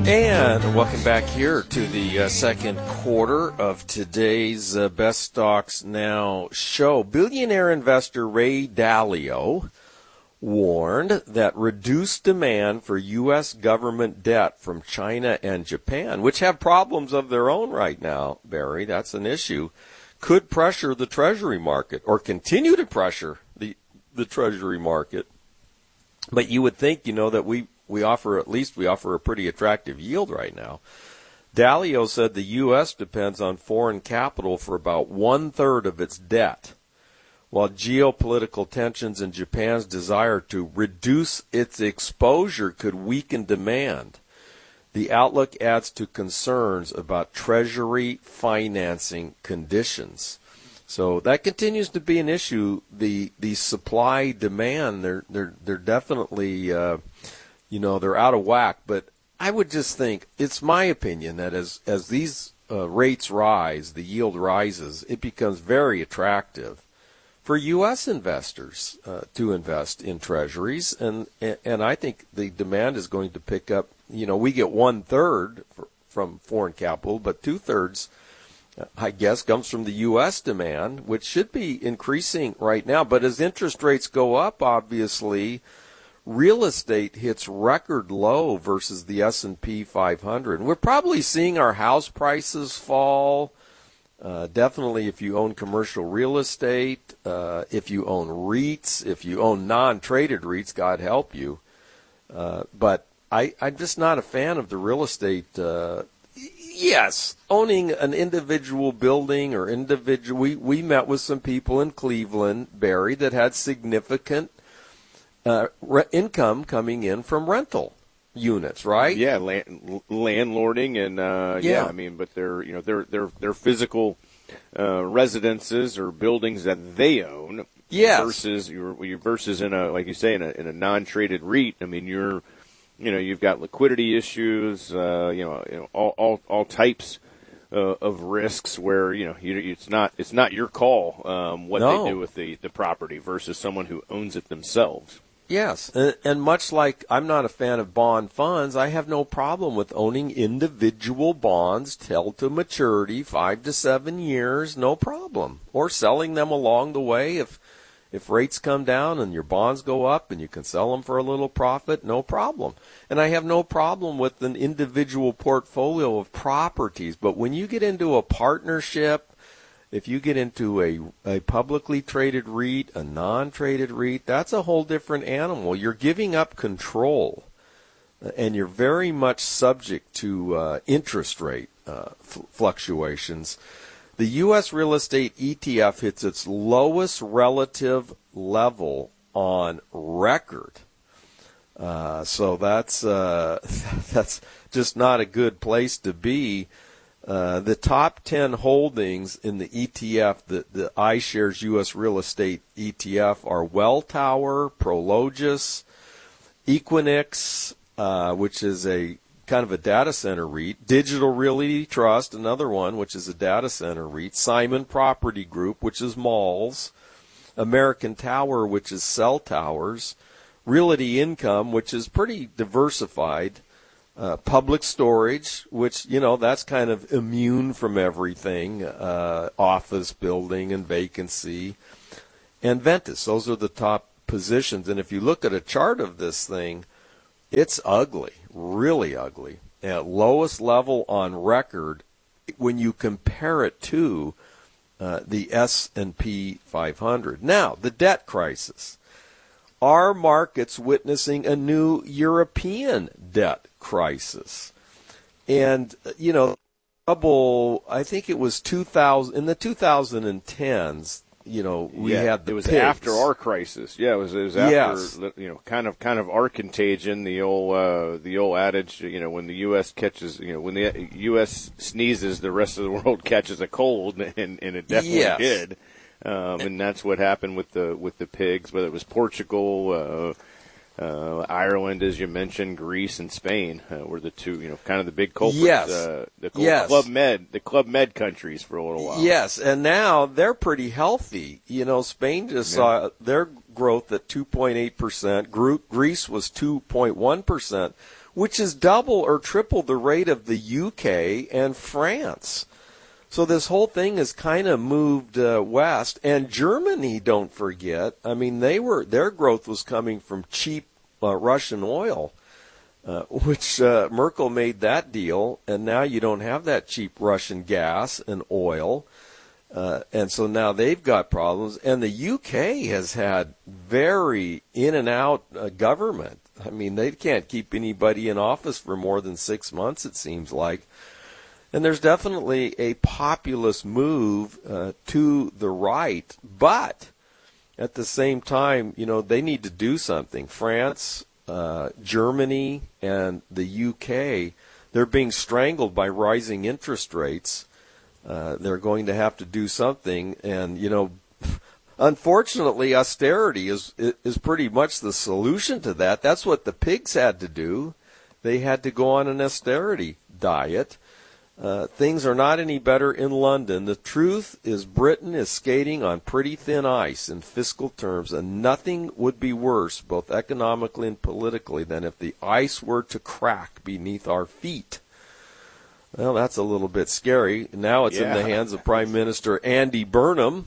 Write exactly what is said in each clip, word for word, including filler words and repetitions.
And welcome back here to the uh, second quarter of today's uh, Best Stocks Now show. Billionaire investor Ray Dalio warned that reduced demand for U S government debt from China and Japan, which have problems of their own right now, Barry, that's an issue, could pressure the Treasury market or continue to pressure the, the Treasury market. But you would think, you know, that we We offer, at least we offer a pretty attractive yield right now. Dalio said the U S depends on foreign capital for about one-third of its debt, while geopolitical tensions and Japan's desire to reduce its exposure could weaken demand. The outlook adds to concerns about Treasury financing conditions. So that continues to be an issue. The the supply demand, they're they're they're definitely uh, you know, they're out of whack, but I would just think, it's my opinion that as, as these uh, rates rise, the yield rises, it becomes very attractive for U S investors uh, to invest in treasuries, and, and I think the demand is going to pick up. You know, we get one-third from foreign capital, but two-thirds, I guess, comes from the U S demand, which should be increasing right now. But as interest rates go up, obviously, real estate hits record low versus the S and P five hundred. And we're probably seeing our house prices fall. Uh, definitely if you own commercial real estate, uh, if you own REITs, if you own non-traded REITs, God help you. Uh, but I, I'm just not a fan of the real estate. Uh, yes, owning an individual building or individual. We, we met with some people in Cleveland, Barry, that had significant Uh, re- income coming in from rental units, right? Yeah, land, landlording and uh, yeah. yeah, I mean, but they're you know they're they're they're physical uh, residences or buildings that they own. Yes. Versus your versus in a like you say in a in a non-traded REIT. I mean, you're you know you've got liquidity issues, uh, you know, you know all all all types uh, of risks where you know you, it's not it's not your call um, what no. they do with the the property versus someone who owns it themselves. Yes, and, and much like I'm not a fan of bond funds, I have no problem with owning individual bonds held to maturity, five to seven years, no problem. Or selling them along the way if if rates come down and your bonds go up and you can sell them for a little profit, no problem. And I have no problem with an individual portfolio of properties. But when you get into a partnership, if you get into a, a publicly traded REIT, a non-traded REIT, that's a whole different animal. You're giving up control, and you're very much subject to uh, interest rate uh, f- fluctuations. The U S real estate E T F hits its lowest relative level on record. Uh, so that's uh, that's just not a good place to be. Uh, the top ten holdings in the E T F, the, the iShares U S Real Estate E T F, are Welltower, Prologis, Equinix, uh, which is a kind of a data center REIT, Digital Realty Trust, another one, which is a data center REIT, Simon Property Group, which is malls, American Tower, which is cell towers, Realty Income, which is pretty diversified, Uh, Public Storage, which, you know, that's kind of immune from everything, uh, office building and vacancy, and Ventus. Those are the top positions. And if you look at a chart of this thing, it's ugly, really ugly, at lowest level on record when you compare it to uh, the S and P five hundred. Now, the debt crisis. Are markets witnessing a new European debt crisis? And, you know, trouble, I think it was two thousand, in the twenty tens, you know, we yeah, had the It was pigs. after our crisis. Yeah, it was, it was after, yes. you know, kind of kind of our contagion, the old uh, the old adage, you know, when the U S catches, you know, when the U S sneezes, the rest of the world catches a cold, and, and it definitely yes. did. Um, and that's what happened with the with the pigs, whether it was Portugal, uh, uh, Ireland, as you mentioned, Greece, and Spain uh, were the two, you know, kind of the big culprits. Yes. Uh, the yes. Club Med, the Club Med countries for a little while. Yes, and now they're pretty healthy. You know, Spain just yeah. saw their growth at two point eight percent. Greece was two point one percent. which is double or triple the rate of the U K and France. So this whole thing has kind of moved uh, west. And Germany, don't forget, I mean, they were their growth was coming from cheap uh, Russian oil, uh, which uh, Merkel made that deal, and now you don't have that cheap Russian gas and oil. Uh, and so now they've got problems. And the U K has had very in and out uh, government. I mean, they can't keep anybody in office for more than six months, it seems like. And there's definitely a populist move uh, to the right. But at the same time, you know, they need to do something. France, uh, Germany, and the U K, they're being strangled by rising interest rates. Uh, they're going to have to do something, and you know, unfortunately, austerity is is pretty much the solution to that. That's what the pigs had to do. They had to go on an austerity diet. Uh, things are not any better in London. The truth is Britain is skating on pretty thin ice in fiscal terms, and nothing would be worse, both economically and politically, than if the ice were to crack beneath our feet. Well, that's a little bit scary. Now it's yeah. in the hands of Prime Minister Andy Burnham,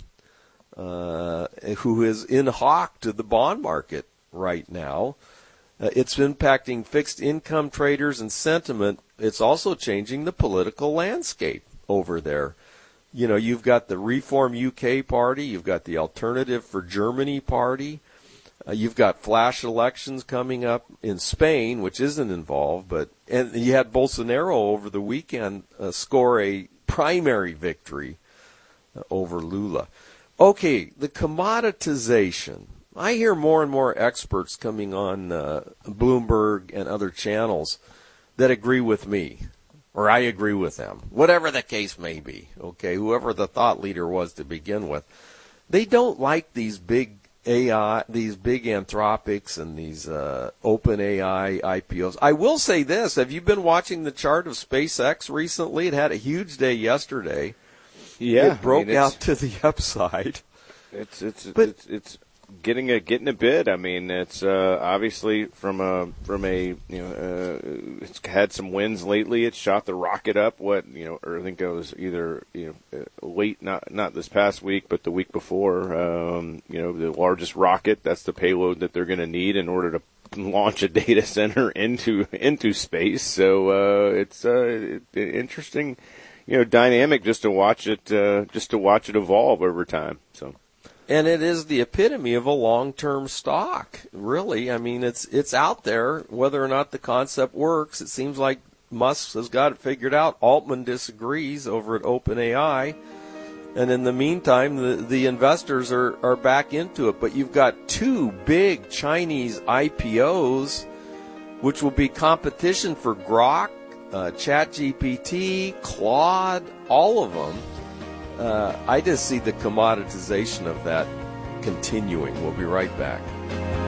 uh, who is in hock to the bond market right now. Uh, it's impacting fixed income traders and sentiment. It's also changing the political landscape over there. You know, you've got the Reform U K party, you've got the Alternative for Germany party, uh, you've got flash elections coming up in Spain, which isn't involved, but and you had Bolsonaro over the weekend uh, score a primary victory uh, over Lula. Okay, the commoditization. I hear more and more experts coming on uh, Bloomberg and other channels that agree with me, or I agree with them, whatever the case may be, okay, whoever the thought leader was to begin with. They don't like these big A I, these big Anthropics and these uh, open A I I P Os. I will say this, have you been watching the chart of SpaceX recently? It had a huge day yesterday. Yeah. It broke I mean, out to the upside. It's, it's, but, it's, it's, Getting a getting a bid. I mean, it's uh, obviously from a from a you know uh, it's had some wins lately. It shot the rocket up. What you know, or I think it was either you know late not not this past week, but the week before. Um, you know, the largest rocket. That's the payload that they're going to need in order to launch a data center into into space. So uh, it's uh, it, interesting, you know, dynamic just to watch it uh, just to watch it evolve over time. So. And it is the epitome of a long-term stock, really. I mean, it's it's out there. Whether or not the concept works, it seems like Musk has got it figured out. Altman disagrees over at OpenAI. And in the meantime, the, the investors are, are back into it. But you've got two big Chinese I P Os, which will be competition for Grok, uh, ChatGPT, Claude, all of them. Uh, I just see the commoditization of that continuing. We'll be right back.